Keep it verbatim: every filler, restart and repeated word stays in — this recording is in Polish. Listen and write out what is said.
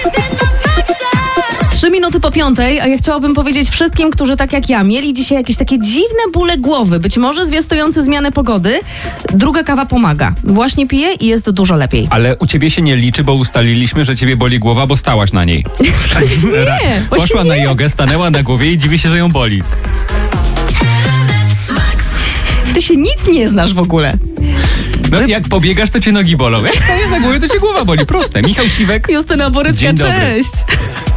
Trzy minuty po piątej, a ja chciałabym powiedzieć wszystkim, którzy tak jak ja mieli dzisiaj jakieś takie dziwne bóle głowy, być może zwiastujące zmianę pogody, druga kawa pomaga. Właśnie piję i jest dużo lepiej. Ale u ciebie się nie liczy, bo ustaliliśmy, że ciebie boli głowa, bo stałaś na niej. Nie, Poszła nie. na jogę, stanęła na głowie i dziwi się, że ją boli. Ty się nic nie znasz w ogóle. No jak pobiegasz, to cię nogi bolą. Jak staniesz na głowie, to cię głowa boli. Proste. Michał Siwek. Justyna Borycka, Dzień dobry. cześć.